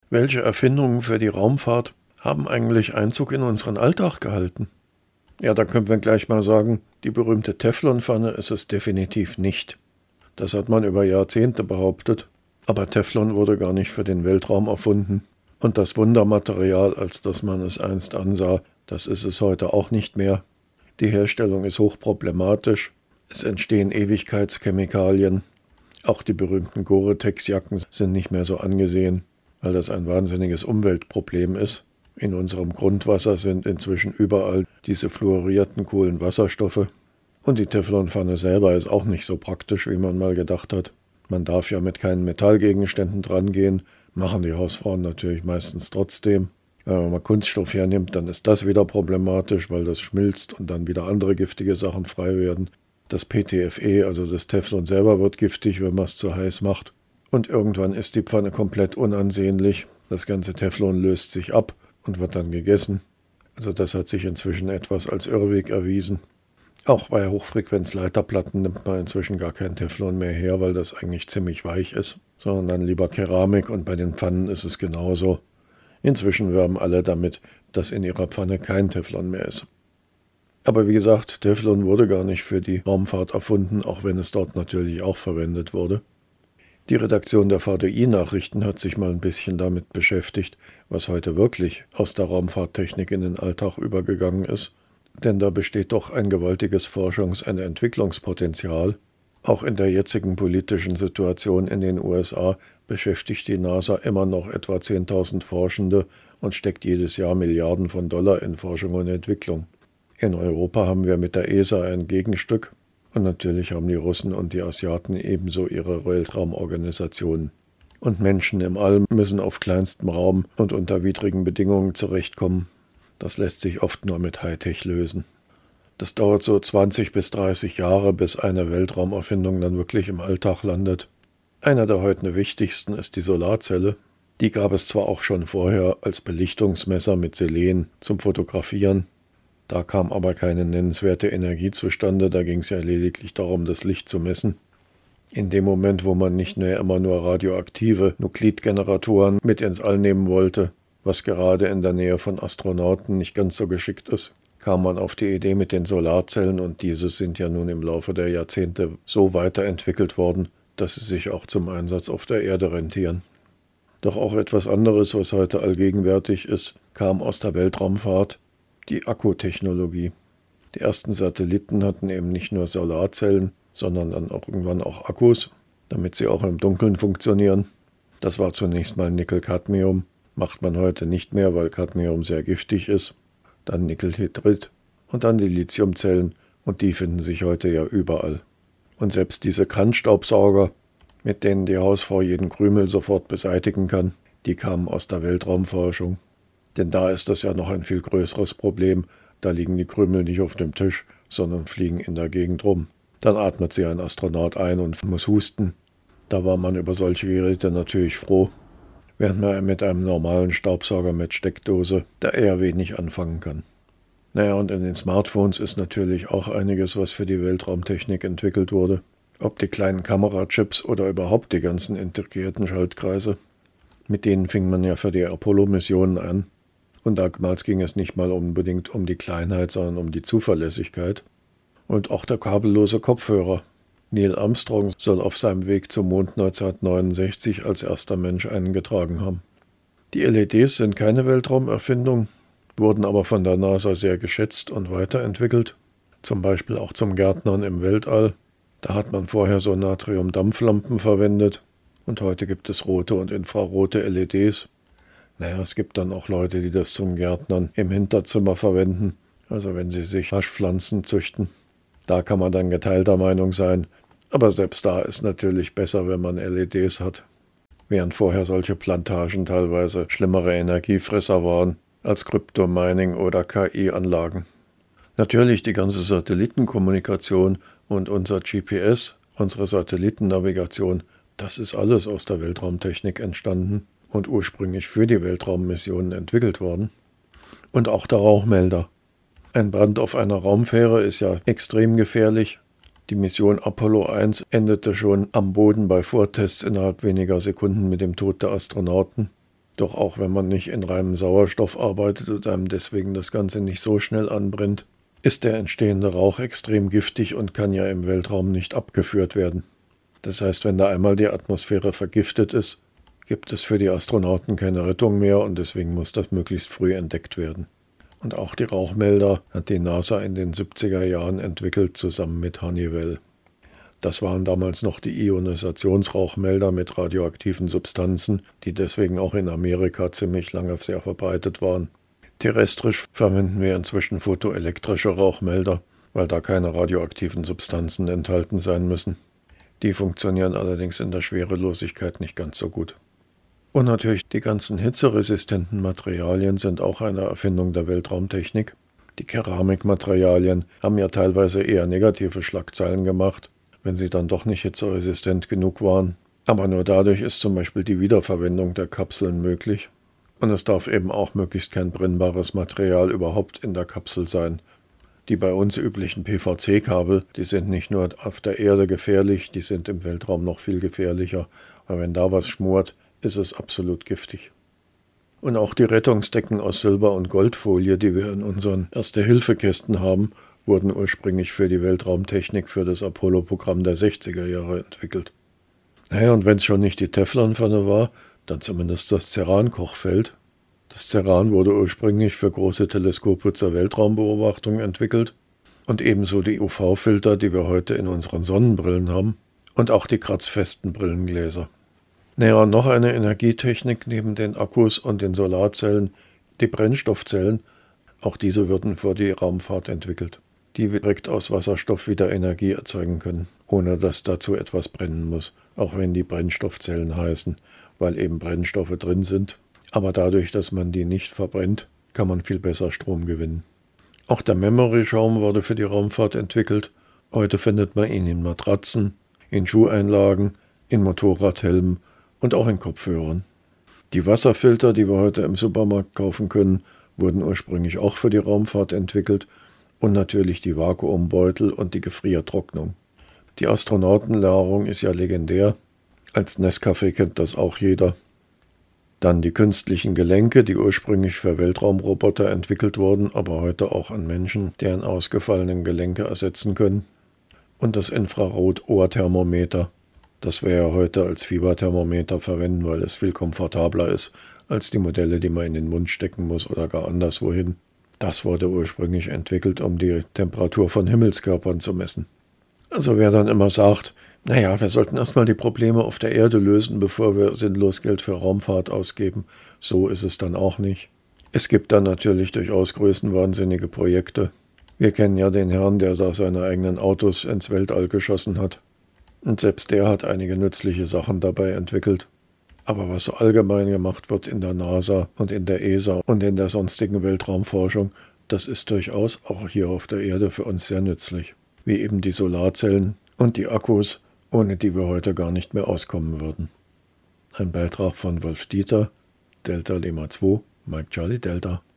Welche Erfindungen für die Raumfahrt haben eigentlich Einzug in unseren Alltag gehalten? Ja, da können wir gleich mal sagen, die berühmte Teflonpfanne ist es definitiv nicht. Das hat man über Jahrzehnte behauptet, aber Teflon wurde gar nicht für den Weltraum erfunden. Und das Wundermaterial, als das man es einst ansah, das ist es heute auch nicht mehr. Die Herstellung ist hochproblematisch, es entstehen Ewigkeitschemikalien. Auch die berühmten Gore-Tex-Jacken sind nicht mehr so angesehen, weil das ein wahnsinniges Umweltproblem ist. In unserem Grundwasser sind inzwischen überall diese fluorierten Kohlenwasserstoffe. Und die Teflonpfanne selber ist auch nicht so praktisch, wie man mal gedacht hat. Man darf ja mit keinen Metallgegenständen drangehen, machen die Hausfrauen natürlich meistens trotzdem. Wenn man mal Kunststoff hernimmt, dann ist das wieder problematisch, weil das schmilzt und dann wieder andere giftige Sachen frei werden. Das PTFE, also das Teflon selber, wird giftig, wenn man es zu heiß macht. Und irgendwann ist die Pfanne komplett unansehnlich. Das ganze Teflon löst sich ab und wird dann gegessen. Also das hat sich inzwischen etwas als Irrweg erwiesen. Auch bei Hochfrequenzleiterplatten nimmt man inzwischen gar kein Teflon mehr her, weil das eigentlich ziemlich weich ist, sondern dann lieber Keramik, und bei den Pfannen ist es genauso. Inzwischen werben alle damit, dass in ihrer Pfanne kein Teflon mehr ist. Aber wie gesagt, Teflon wurde gar nicht für die Raumfahrt erfunden, auch wenn es dort natürlich auch verwendet wurde. Die Redaktion der VDI-Nachrichten hat sich mal ein bisschen damit beschäftigt, was heute wirklich aus der Raumfahrttechnik in den Alltag übergegangen ist. Denn da besteht doch ein gewaltiges Forschungs- und Entwicklungspotenzial. Auch in der jetzigen politischen Situation in den USA beschäftigt die NASA immer noch etwa 10.000 Forschende und steckt jedes Jahr Milliarden von Dollar in Forschung und Entwicklung. In Europa haben wir mit der ESA ein Gegenstück. Und natürlich haben die Russen und die Asiaten ebenso ihre Weltraumorganisationen. Und Menschen im All müssen auf kleinstem Raum und unter widrigen Bedingungen zurechtkommen. Das lässt sich oft nur mit Hightech lösen. Das dauert so 20 bis 30 Jahre, bis eine Weltraumerfindung dann wirklich im Alltag landet. Einer der heute wichtigsten ist die Solarzelle. Die gab es zwar auch schon vorher als Belichtungsmesser mit Selen zum Fotografieren. Da kam aber keine nennenswerte Energie zustande, da ging es ja lediglich darum, das Licht zu messen. In dem Moment, wo man nicht mehr immer nur radioaktive Nuklidgeneratoren mit ins All nehmen wollte, was gerade in der Nähe von Astronauten nicht ganz so geschickt ist, kam man auf die Idee mit den Solarzellen, und diese sind ja nun im Laufe der Jahrzehnte so weiterentwickelt worden, dass sie sich auch zum Einsatz auf der Erde rentieren. Doch auch etwas anderes, was heute allgegenwärtig ist, kam aus der Weltraumfahrt: die Akkutechnologie. Die ersten Satelliten hatten eben nicht nur Solarzellen, sondern dann auch irgendwann auch Akkus, damit sie auch im Dunkeln funktionieren. Das war zunächst mal Nickel-Cadmium, macht man heute nicht mehr, weil Cadmium sehr giftig ist. Dann Nickelhydrid und dann die Lithiumzellen, und die finden sich heute ja überall. Und selbst diese Kantstaubsauger, mit denen die Hausfrau jeden Krümel sofort beseitigen kann, die kamen aus der Weltraumforschung. Denn da ist das ja noch ein viel größeres Problem. Da liegen die Krümel nicht auf dem Tisch, sondern fliegen in der Gegend rum. Dann atmet sie ein Astronaut ein und muss husten. Da war man über solche Geräte natürlich froh, während man mit einem normalen Staubsauger mit Steckdose da eher wenig anfangen kann. Naja, und in den Smartphones ist natürlich auch einiges, was für die Weltraumtechnik entwickelt wurde. Ob die kleinen Kamerachips oder überhaupt die ganzen integrierten Schaltkreise. Mit denen fing man ja für die Apollo-Missionen an. Und damals ging es nicht mal unbedingt um die Kleinheit, sondern um die Zuverlässigkeit. Und auch der kabellose Kopfhörer. Neil Armstrong soll auf seinem Weg zum Mond 1969 als erster Mensch einen getragen haben. Die LEDs sind keine Weltraumerfindung, wurden aber von der NASA sehr geschätzt und weiterentwickelt. Zum Beispiel auch zum Gärtnern im Weltall. Da hat man vorher so Natriumdampflampen verwendet. Und heute gibt es rote und infrarote LEDs. Naja, es gibt dann auch Leute, die das zum Gärtnern im Hinterzimmer verwenden, also wenn sie sich Waschpflanzen züchten. Da kann man dann geteilter Meinung sein, aber selbst da ist natürlich besser, wenn man LEDs hat. Während vorher solche Plantagen teilweise schlimmere Energiefresser waren als Kryptomining oder KI-Anlagen. Natürlich die ganze Satellitenkommunikation und unser GPS, unsere Satellitennavigation, das ist alles aus der Weltraumtechnik entstanden und ursprünglich für die Weltraummissionen entwickelt worden. Und auch der Rauchmelder. Ein Brand auf einer Raumfähre ist ja extrem gefährlich. Die Mission Apollo 1 endete schon am Boden bei Vortests innerhalb weniger Sekunden mit dem Tod der Astronauten. Doch auch wenn man nicht in reinem Sauerstoff arbeitet und einem deswegen das Ganze nicht so schnell anbrennt, ist der entstehende Rauch extrem giftig und kann ja im Weltraum nicht abgeführt werden. Das heißt, wenn da einmal die Atmosphäre vergiftet ist, gibt es für die Astronauten keine Rettung mehr und deswegen muss das möglichst früh entdeckt werden. Und auch die Rauchmelder hat die NASA in den 70er Jahren entwickelt, zusammen mit Honeywell. Das waren damals noch die Ionisationsrauchmelder mit radioaktiven Substanzen, die deswegen auch in Amerika ziemlich lange sehr verbreitet waren. Terrestrisch verwenden wir inzwischen photoelektrische Rauchmelder, weil da keine radioaktiven Substanzen enthalten sein müssen. Die funktionieren allerdings in der Schwerelosigkeit nicht ganz so gut. Und natürlich die ganzen hitzeresistenten Materialien sind auch eine Erfindung der Weltraumtechnik. Die Keramikmaterialien haben ja teilweise eher negative Schlagzeilen gemacht, wenn sie dann doch nicht hitzeresistent genug waren. Aber nur dadurch ist zum Beispiel die Wiederverwendung der Kapseln möglich. Und es darf eben auch möglichst kein brennbares Material überhaupt in der Kapsel sein. Die bei uns üblichen PVC-Kabel, die sind nicht nur auf der Erde gefährlich, die sind im Weltraum noch viel gefährlicher. Weil wenn da was schmort, ist es absolut giftig. Und auch die Rettungsdecken aus Silber- und Goldfolie, die wir in unseren Erste-Hilfe-Kästen haben, wurden ursprünglich für die Weltraumtechnik für das Apollo-Programm der 60er Jahre entwickelt. Naja, und wenn es schon nicht die Teflonpfanne war, dann zumindest das Ceran-Kochfeld. Das Ceran wurde ursprünglich für große Teleskope zur Weltraumbeobachtung entwickelt und ebenso die UV-Filter, die wir heute in unseren Sonnenbrillen haben und auch die kratzfesten Brillengläser. Naja, und noch eine Energietechnik neben den Akkus und den Solarzellen, die Brennstoffzellen. Auch diese wurden für die Raumfahrt entwickelt, die direkt aus Wasserstoff wieder Energie erzeugen können, ohne dass dazu etwas brennen muss, auch wenn die Brennstoffzellen heißen, weil eben Brennstoffe drin sind. Aber dadurch, dass man die nicht verbrennt, kann man viel besser Strom gewinnen. Auch der Memory-Schaum wurde für die Raumfahrt entwickelt. Heute findet man ihn in Matratzen, in Schuheinlagen, in Motorradhelmen und auch in Kopfhörern. Die Wasserfilter, die wir heute im Supermarkt kaufen können, wurden ursprünglich auch für die Raumfahrt entwickelt und natürlich die Vakuumbeutel und die Gefriertrocknung. Die Astronautennahrung ist ja legendär. Als Nescafé kennt das auch jeder. Dann die künstlichen Gelenke, die ursprünglich für Weltraumroboter entwickelt wurden, aber heute auch an Menschen, deren ausgefallenen Gelenke ersetzen können. Und das Infrarot-Ohrthermometer, das wir ja heute als Fieberthermometer verwenden, weil es viel komfortabler ist als die Modelle, die man in den Mund stecken muss oder gar anderswohin. Das wurde ursprünglich entwickelt, um die Temperatur von Himmelskörpern zu messen. Also wer dann immer sagt, naja, wir sollten erstmal die Probleme auf der Erde lösen, bevor wir sinnlos Geld für Raumfahrt ausgeben, so ist es dann auch nicht. Es gibt dann natürlich durchaus größenwahnsinnige Projekte. Wir kennen ja den Herrn, der da seine eigenen Autos ins Weltall geschossen hat. Und selbst der hat einige nützliche Sachen dabei entwickelt. Aber was so allgemein gemacht wird in der NASA und in der ESA und in der sonstigen Weltraumforschung, das ist durchaus auch hier auf der Erde für uns sehr nützlich. Wie eben die Solarzellen und die Akkus, ohne die wir heute gar nicht mehr auskommen würden. Ein Beitrag von Wolf Dieter, Delta Lima 2, Mike Charlie Delta.